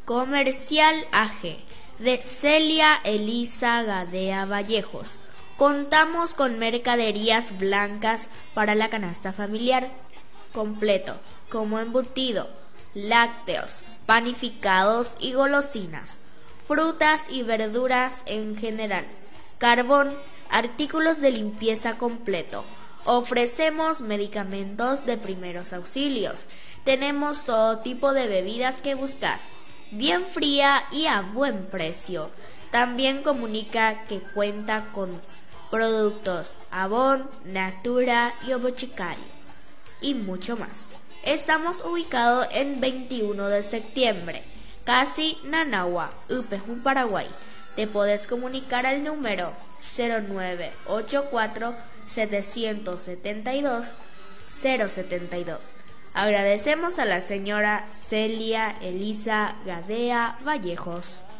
Comercial AG de Celia Elisa Gadea Vallejos. Contamos con mercaderías blancas para la canasta familiar completo, como embutido, lácteos, panificados y golosinas, frutas y verduras en general, carbón, artículos de limpieza completo. Ofrecemos medicamentos de primeros auxilios. Tenemos todo tipo de bebidas que buscas, bien fría y a buen precio. También comunica que cuenta con productos Avon, Natura y Boticario y mucho más. Estamos ubicados en 21 de septiembre, casi Nanagua, Upejun, Paraguay. Te puedes comunicar al número 0984 772 072. Agradecemos a la señora Celia Elisa Gadea Vallejos.